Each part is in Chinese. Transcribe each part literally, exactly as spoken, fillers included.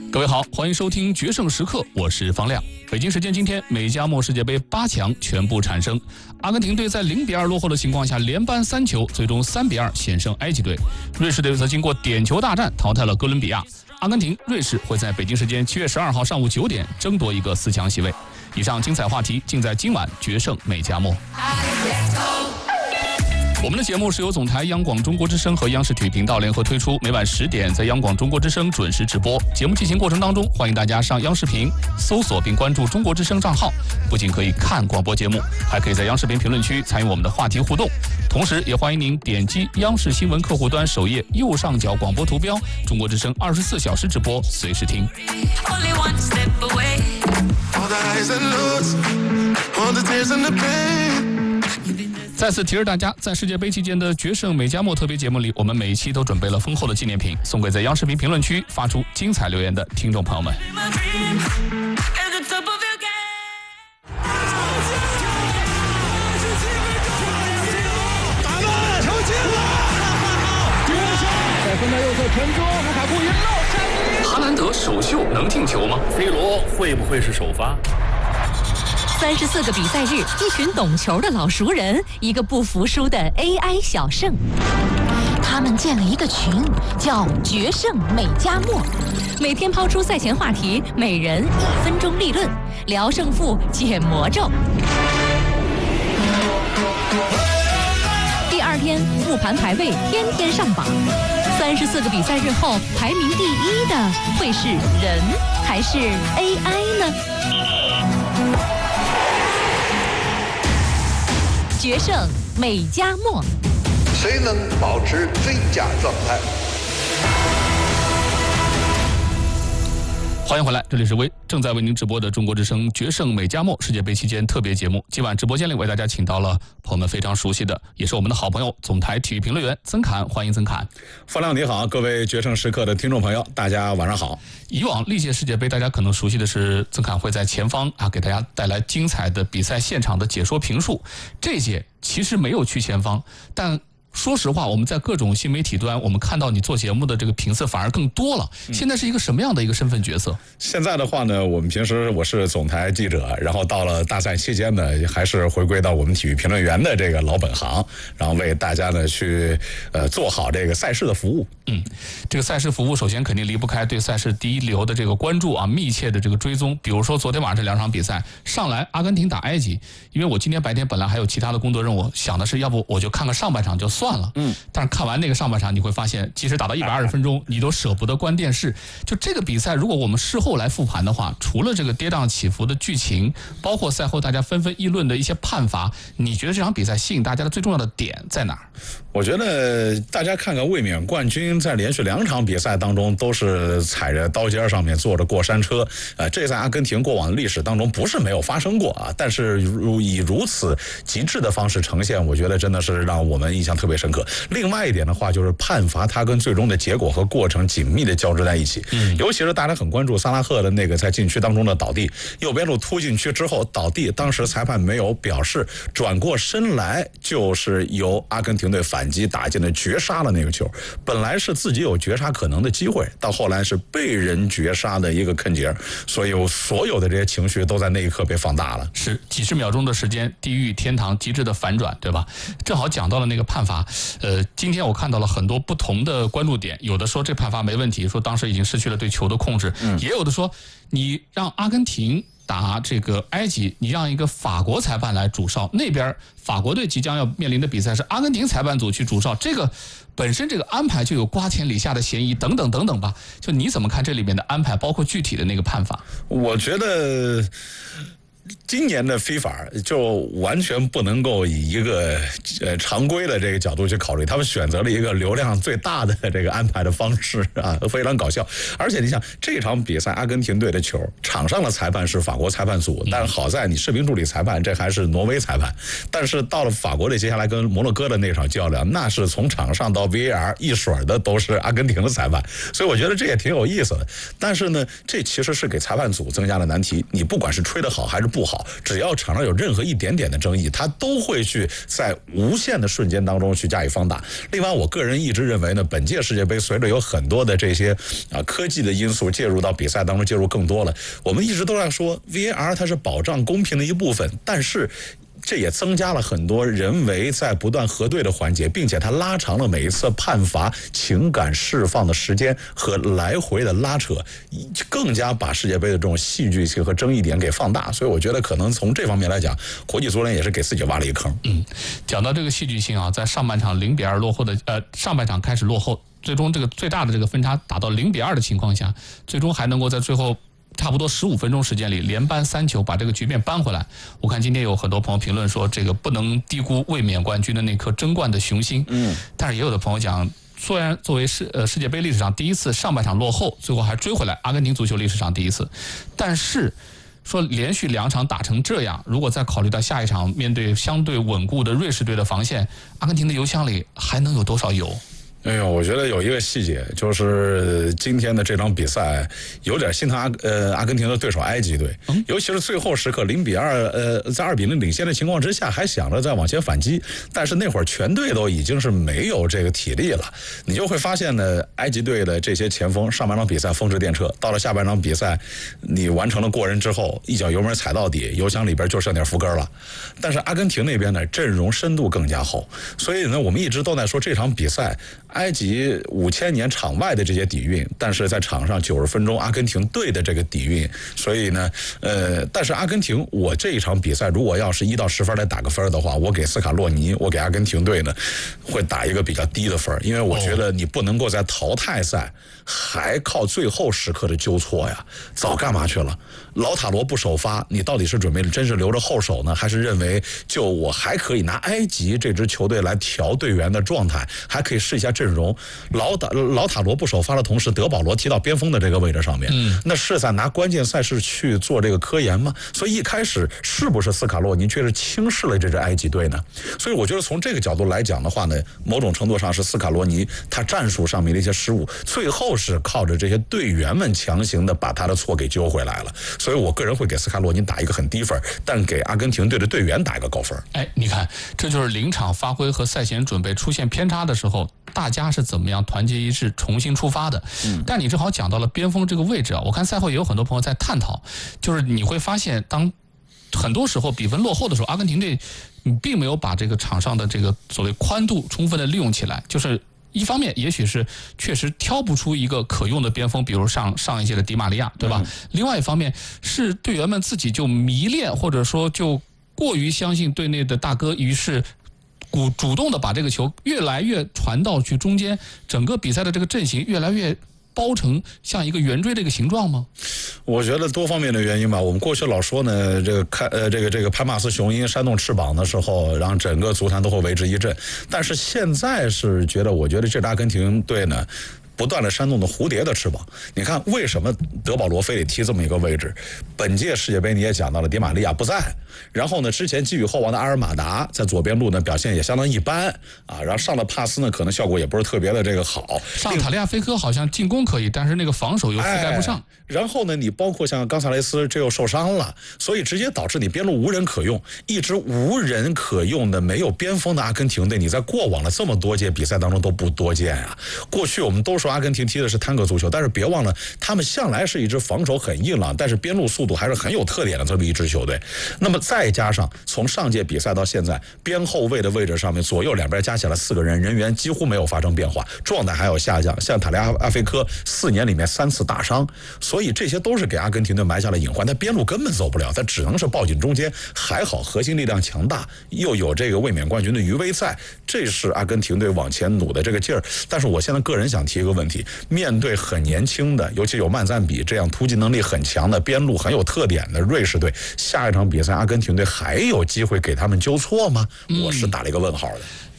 各位好，欢迎收听决胜时刻，我是方亮。北京时间今天，美加墨世界杯八强全部产生，阿根廷队在零比二落后的情况下，连扳三球，最终三比二险胜埃及队。瑞士队则经过点球大战淘汰了哥伦比亚。阿根廷、瑞士会在北京时间七月十二号上午九点争夺一个四强席位。以上精彩话题尽在今晚决胜美加墨。我们的节目是由总台央广中国之声和央视体育频道联合推出，每晚十点在央广中国之声准时直播。节目进行过程当中，欢迎大家上央视频搜索并关注中国之声账号，不仅可以看广播节目，还可以在央视频评论区参与我们的话题互动。同时也欢迎您点击央视新闻客户端首页右上角广播图标，中国之声二十四小时直播，随时听。再次提示大家，在世界杯期间的决胜美加墨特别节目里，我们每一期都准备了丰厚的纪念品，送给在央视频评论区发出精彩留言的听众朋友们。 打门，球进了！在分到右侧传中，卢卡库一漏斩。 哈兰德首秀能进球吗 ？C 罗会不会是首发？ 三十四个比赛日，一群懂球的老熟人，一个不服输的 A I 小胜。他们建了一个群，叫“决胜美加墨”，每天抛出赛前话题，每人一分钟立论，聊胜负，解魔咒。第二天复盘排位，天天上榜。三十四个比赛日后，排名第一的会是人还是 A I 呢？决胜美加墨， 谁能保持最佳状态？ 欢迎回来，这里是为正在为您直播的中国之声决胜美加墨世界杯期间特别节目。今晚直播间里为大家请到了朋友们非常熟悉的，也是我们的好朋友，总台体育评论员曾侃，欢迎曾侃。 方亮你好，各位决胜时刻的听众朋友，大家晚上好。 以往历届世界杯，大家可能熟悉的是曾侃会在前方啊给大家带来精彩的比赛现场的解说评述。这届其实没有去前方，但说实话，我们在各种新媒体端，我们看到你做节目的这个频次反而更多了。现在是一个什么样的一个身份角色？ 现在的话呢，我们平时我是总台记者，然后到了大赛期间呢，还是回归到我们体育评论员的这个老本行，然后为大家呢去呃做好这个赛事的服务。 嗯，这个赛事服务首先肯定离不开对赛事第一流的这个关注啊，密切的这个追踪。比如说昨天晚上这两场比赛，上来阿根廷打埃及，因为我今天白天本来还有其他的工作任务，想的是要不我就看看上半场就算了。嗯，但是看完那个上半场，你会发现，即使打到一百二十分钟，你都舍不得关电视。就这个比赛，如果我们事后来复盘的话，除了这个跌宕起伏的剧情，包括赛后大家纷纷议论的一些判罚，你觉得这场比赛吸引大家的最重要的点在哪儿？ 我觉得大家看看卫冕冠军在连续两场比赛当中都是踩着刀尖上面坐着过山车，呃，这在阿根廷过往的历史当中不是没有发生过啊，但是如以如此极致的方式呈现，我觉得真的是让我们印象特别深刻。另外一点的话，就是判罚它跟最终的结果和过程紧密的交织在一起，嗯，尤其是大家很关注萨拉赫的那个在禁区当中的倒地，右边路突进去之后倒地，当时裁判没有表示，转过身来就是由阿根廷队反击打进了绝杀的那个球，本来是自己有绝杀可能的机会，到后来是被人绝杀的一个坑节，所以所有的这些情绪都在那一刻被放大了。 是几十秒钟的时间，地狱天堂极致的反转，对吧？正好讲到了那个判罚，呃，今天我看到了很多不同的关注点，有的说这判罚没问题，说当时已经失去了对球的控制，嗯，也有的说你让阿根廷打这个埃及，你让一个法国裁判来主哨，那边法国队即将要面临的比赛是阿根廷裁判组去主哨，这个本身这个安排就有瓜田李下的嫌疑，等等等等吧。就你怎么看这里面的安排，包括具体的那个判罚？ 我觉得今年的非法就完全不能够以一个呃常规的这个角度去考虑，他们选择了一个流量最大的这个安排的方式啊，非常搞笑。而且你想这场比赛阿根廷队的球，场上的裁判是法国裁判组，但是好在你视频助理裁判这还是挪威裁判，但是到了法国队接下来跟摩洛哥的那场较量，那是从场上到 V A R 一水的都是阿根廷的裁判，所以我觉得这也挺有意思的。但是呢，这其实是给裁判组增加了难题，你不管是吹得好还是不好，只要场上有任何一点点的争议，他都会去在无限的瞬间当中去加以放大。另外，我个人一直认为呢，本届世界杯随着有很多的这些啊科技的因素介入到比赛当中，介入更多了。我们一直都在说 V A R 它是保障公平的一部分，但是这也增加了很多人为在不断核对的环节，并且它拉长了每一次判罚情感释放的时间和来回的拉扯，更加把世界杯的这种戏剧性和争议点给放大。所以我觉得可能从这方面来讲，国际足联也是给自己挖了一个坑。 嗯，讲到这个戏剧性啊，在上半场零比二落后的呃上半场开始落后，最终这个最大的这个分差打到零比二的情况下，最终还能够在最后差不多十五分钟时间里连扳三球，把这个局面扳回来。我看今天有很多朋友评论说，这个不能低估卫冕冠军的那颗争冠的雄心。嗯，但是也有的朋友讲，虽然作为世呃世界杯历史上第一次上半场落后，最后还追回来，阿根廷足球历史上第一次，但是说连续两场打成这样，如果再考虑到下一场面对相对稳固的瑞士队的防线，阿根廷的油箱里还能有多少油？ 哎呦，我觉得有一个细节，就是今天的这场比赛有点心疼阿呃阿根廷的对手埃及队，嗯、尤其是最后时刻零比二呃在二比零领先的情况之下，还想着再往前反击，但是那会儿全队都已经是没有这个体力了，你就会发现呢，埃及队的这些前锋上半场比赛风驰电掣，到了下半场比赛，你完成了过人之后，一脚油门踩到底，油箱里边就剩点福根了。但是阿根廷那边呢，阵容深度更加厚，所以呢，我们一直都在说这场比赛。埃及五千年场外的这些底蕴，但是在场上九十分钟阿根廷队的这个底蕴，所以呢，呃，但是阿根廷，我这一场比赛如果要是一到十分来打个分的话，我给斯卡洛尼，我给阿根廷队呢，会打一个比较低的分，因为我觉得你不能够在淘汰赛还靠最后时刻的纠错呀，早干嘛去了？老塔罗不首发，你到底是准备真是留着后手呢，还是认为就我还可以拿埃及这支球队来调队员的状态，还可以试一下阵容？老塔老塔罗不首发的同时，德保罗提到边锋的这个位置上面，嗯，那是在拿关键赛事去做这个科研吗？所以一开始是不是斯卡洛尼却是轻视了这支埃及队呢？所以我觉得从这个角度来讲的话呢，某种程度上是斯卡罗尼他战术上面的一些失误，最后是靠着这些队员们强行的把他的错给揪回来了。所以我个人会给斯卡洛尼打一个很低分，但给阿根廷队的队员打一个高分。 哎，你看，这就是临场发挥和赛前准备出现偏差的时候，大家是怎么样团结一致重新出发的。嗯，但你正好讲到了边锋这个位置啊，我看赛后也有很多朋友在探讨，就是你会发现当很多时候比分落后的时候，阿根廷队并没有把这个场上的这个所谓宽度充分的利用起来，就是一方面也许是确实挑不出一个可用的边锋，比如上上一届的迪马利亚，对吧？嗯、另外一方面是队员们自己就迷恋或者说就过于相信队内的大哥，于是主主动的把这个球越来越传到去中间，整个比赛的这个阵型越来越包成像一个圆锥的一个形状吗？ 我觉得多方面的原因吧。我们过去老说呢，这个开呃这个这个潘马斯雄鹰扇动翅膀的时候，让整个足坛都会为之一振。但是现在是觉得，我觉得这支阿根廷队呢，不断的扇动的蝴蝶的翅膀。你看，为什么德保罗非得踢这么一个位置？本届世界杯你也讲到了，迪马利亚不在，然后呢，之前寄予厚望的阿尔马达在左边路呢表现也相当一般啊，然后上了帕斯呢，可能效果也不是特别的这个好。 上塔利亚菲科好像进攻可以，但是那个防守又覆盖不上。 哎、然后呢，你包括像冈萨雷斯这又受伤了，所以直接导致你边路无人可用。一支无人可用的没有边锋的阿根廷队，你在过往的这么多届比赛当中都不多见啊。过去我们都说阿根廷踢的是探戈足球，但是别忘了，他们向来是一支防守很硬朗，但是边路速度还是很有特点的这么一支球队。那么再加上从上届比赛到现在，边后卫的位置上面左右两边加起来四个人，人员几乎没有发生变化，状态还有下降。像塔利亚阿菲科四年里面三次大伤，所以这些都是给阿根廷队埋下了隐患。他边路根本走不了，他只能是抱紧中间。还好核心力量强大，又有这个卫冕冠军的余威在，这是阿根廷队往前努的这个劲儿。但是我现在个人想提一个问题，面对很年轻的，尤其有曼赞比这样突击能力很强的边路很有特点的瑞士队，下一场比赛阿根廷队还有机会给他们纠错吗？我是打了一个问号的。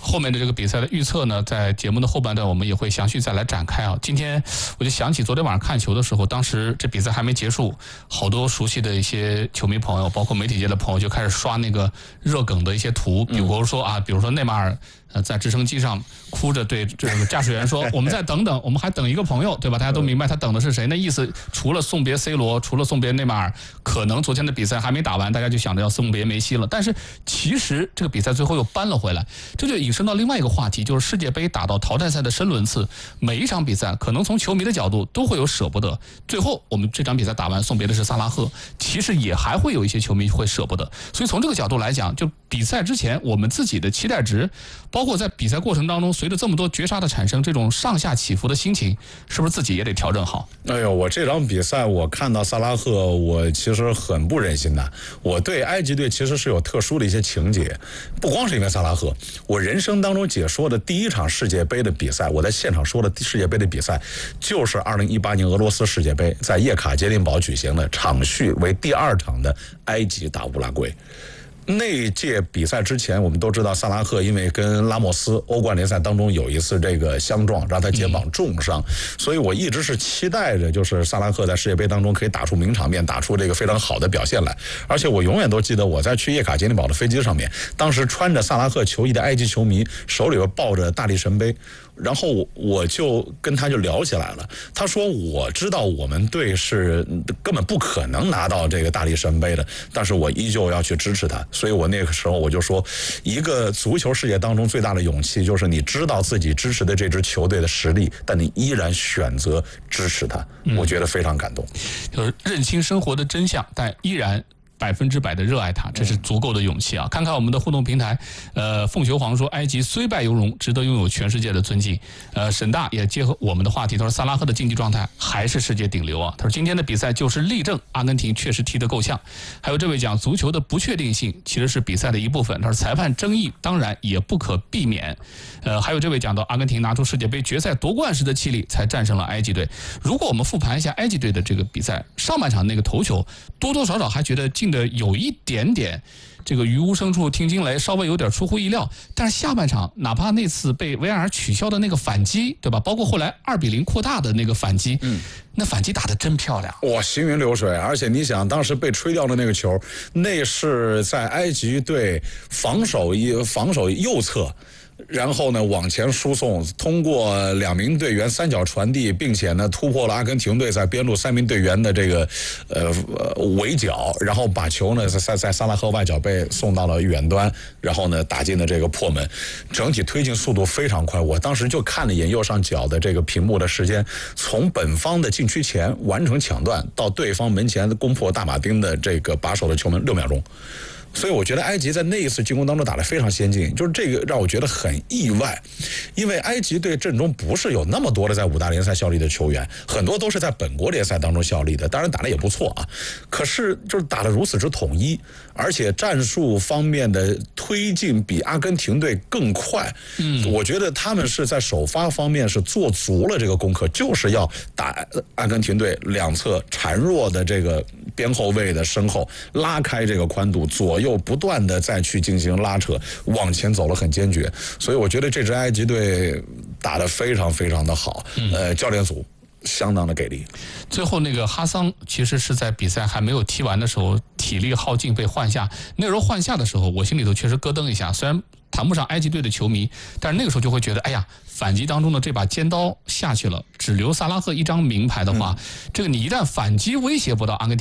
后面的这个比赛的预测呢，在节目的后半段我们也会详细再来展开啊。今天我就想起昨天晚上看球的时候，当时这比赛还没结束，好多熟悉的一些球迷朋友，包括媒体界的朋友就开始刷那个热梗的一些图，比如说啊，比如说内马尔呃在直升机上哭着对这个驾驶员说：“我们再等等，我们还等一个朋友，对吧？”大家都明白他等的是谁，那意思除了送别 C 罗，除了送别内马尔，可能昨天的比赛还没打完，大家就想着要送别梅西了。但是其实这个比赛最后又扳了回来，这就引申到另外一个话题，就是世界杯打到淘汰赛的深轮次，每一场比赛可能从球迷的角度都会有舍不得。最后我们这场比赛打完送别的是萨拉赫，其实也还会有一些球迷会舍不得。所以从这个角度来讲，就比赛之前我们自己的期待值，包括在比赛过程当中，随着这么多绝杀的产生，这种上下起伏的心情，是不是自己也得调整好？ 哎呦，我这场比赛我看到萨拉赫，我其实很不忍心的。我对埃及队其实是有特殊的一些情节，不光是因为萨拉赫，我人生当中解说的第一场世界杯的比赛，我在现场说的世界杯的比赛，就是二零一八年俄罗斯世界杯在叶卡捷琳堡举行的，场序为第二场的埃及打乌拉圭。那届比赛之前，我们都知道萨拉赫因为跟拉莫斯欧冠联赛当中有一次这个相撞，让他肩膀重伤，所以我一直是期待着，就是萨拉赫在世界杯当中可以打出名场面，打出这个非常好的表现来。而且我永远都记得我在去叶卡捷琳堡的飞机上面，当时穿着萨拉赫球衣的埃及球迷手里边抱着大力神杯。然后我就跟他就聊起来了，他说我知道我们队是根本不可能拿到这个大力神杯的，但是我依旧要去支持他。所以我那个时候我就说，一个足球世界当中最大的勇气就是你知道自己支持的这支球队的实力，但你依然选择支持他，我觉得非常感动。 就是认清生活的真相，但依然百分之百的热爱他，这是足够的勇气啊！看看我们的互动平台，呃，凤求凰说，埃及虽败犹荣，值得拥有全世界的尊敬。呃，沈大也结合我们的话题，他说萨拉赫的竞技状态还是世界顶流啊。他说今天的比赛就是例证，阿根廷确实踢得够呛。还有这位讲足球的不确定性其实是比赛的一部分，他说裁判争议当然也不可避免。呃，还有这位讲到阿根廷拿出世界杯决赛夺冠时的气力，才战胜了埃及队。如果我们复盘一下埃及队的这个比赛，上半场那个头球，多多少少还觉得进的有一点点这个于无声处听惊雷，稍微有点出乎意料。但是下半场哪怕那次被 V A R 取消的那个反击，对吧？包括后来二比零扩大的那个反击，嗯，那反击打得真漂亮， 哇，行云流水。而且你想，当时被吹掉的那个球，那是在埃及队防守一防守右侧。然后呢，往前输送，通过两名队员三角传递，并且呢突破了阿根廷队在边路三名队员的这个呃围剿，然后把球呢在在萨拉赫外脚背送到了远端，然后呢打进了这个破门，整体推进速度非常快。我当时就看了一眼右上角的这个屏幕的时间，从本方的禁区前完成抢断到对方门前攻破大马丁的这个把守的球门六秒钟。所以我觉得埃及在那一次进攻当中打得非常先进，就是这个让我觉得很意外，因为埃及队阵中不是有那么多的在五大联赛效力的球员，很多都是在本国联赛当中效力的，当然打得也不错啊，可是就是打得如此之统一，而且战术方面的推进比阿根廷队更快。嗯，我觉得他们是在首发方面是做足了这个功课，就是要打阿根廷队两侧孱弱的这个边后卫的身后，拉开这个宽度，左右又不断的再去进行拉扯，往前走了很坚决，所以我觉得这支埃及队打得非常非常的好，呃，教练组相当的给力。 最后那个哈桑其实是在比赛还没有踢完的时候，体力耗尽被换下，那时候换下的时候，我心里头确实咯噔一下，虽然谈不上埃及队的球迷，但是那个时候就会觉得，哎呀，反击当中的这把尖刀下去了，只留萨拉赫一张名牌的话，嗯、这个你一旦反击威胁不到阿根廷。